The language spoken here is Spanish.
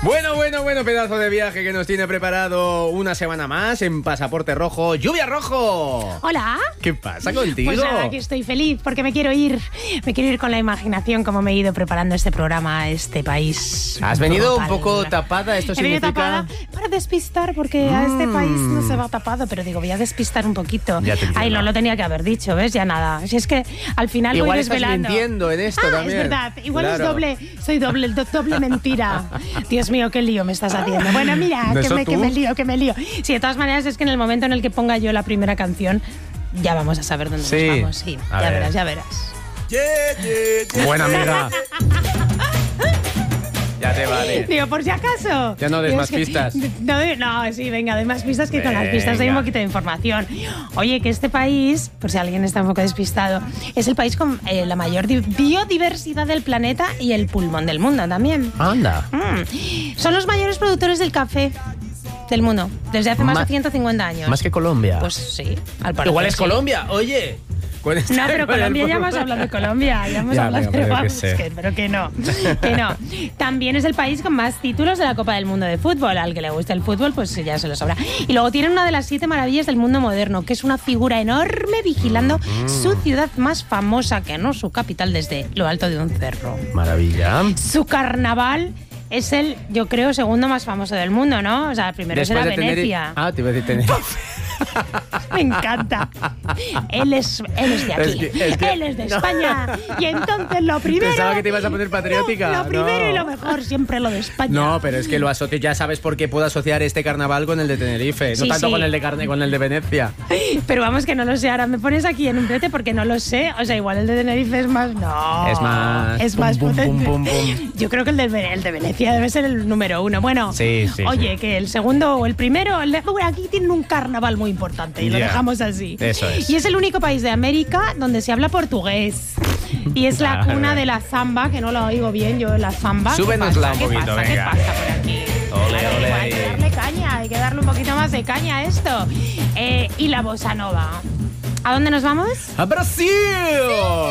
Bueno, pedazo de viaje que nos tiene preparado una semana más en Pasaporte Rojo. ¡Lluvia Rojo! Hola. ¿Qué pasa contigo? Pues nada, que estoy feliz porque me quiero ir con la imaginación como me he ido preparando este programa a este país. ¿Has venido un poco tapada? ¿Esto He venido significa...? tapada para despistar porque a este país no se va tapado, pero digo, voy a despistar un poquito. Ya te entiendo. Ay, no lo tenía que haber dicho, ¿ves? Ya nada. Si es que al final Igual voy estás desvelando. mintiendo en esto también. Es verdad. Igual Claro. es doble, soy doble mentira. Dios mío, qué lío me estás haciendo. Bueno, mira, ¿Eso que tú? me lío. Sí, de todas maneras es que en el momento en el que ponga yo la primera canción ya vamos a saber dónde Sí. nos vamos. Sí, A ver. ya verás. Buena amiga. Ya te vale. Digo, por si acaso. Ya no des Digo, más es que- pistas. No, sí, venga, doy más pistas que con las pistas doy un Venga. poquito de información. Oye, que este país, por si alguien está un poco despistado, es el país con la mayor biodiversidad del planeta y el pulmón del mundo también. Anda. Son los mayores productores del café del mundo, desde hace más de 150 años. Más que Colombia. Pues sí, al parecer. Igual es sí. Colombia, oye. No, pero Colombia ya hemos hablado de Colombia, ya hemos Ya, hablado venga, de pero vamos, que sé. pero que no. También es el país con más títulos de la Copa del Mundo de Fútbol. Al que le guste el fútbol, pues ya se lo sobra. Y luego tienen una de las 7 maravillas del mundo moderno, que es una figura enorme vigilando su ciudad más famosa, que no su capital, desde lo alto de un cerro. Maravilla. Su carnaval es el, yo creo, segundo más famoso del mundo, ¿no? O sea, el primero Después será de Venecia. Ah, te iba a decir Tenerife. Me encanta. Él es de aquí. Es que- Él es de España. Y entonces lo primero... Pensaba que te ibas a poner patriótica. No, lo primero No. y lo mejor, siempre lo de España. No, pero es que lo asocio, ya sabes por qué puedo asociar este carnaval con el de Tenerife, Sí, no tanto sí. con el de carne, con el de Venecia. Pero vamos, que no lo sé. Ahora me pones aquí en un brete porque no lo sé. O sea, igual el de Tenerife es más... No. Es más... Es pum, más pum, potente. pum, pum, pum. Yo creo que el de Venecia debe ser el número 1. Bueno, Sí, sí, oye, que el segundo o el primero... Bueno, aquí tienen un carnaval muy importante y lo Ya. dejamos así. Eso es. Y es el único país de América donde se habla portugués. Y es la Vale. cuna de la zamba, que no lo oigo bien yo, la zamba. Súbenosla un ¿Qué poquito, pasa? ¿Qué venga. pasa por aquí? Ole, Claro, ole. hay que darle caña, hay que darle un poquito más de caña a esto. Y la bossa nova. ¿A dónde nos vamos? ¡A Brasil!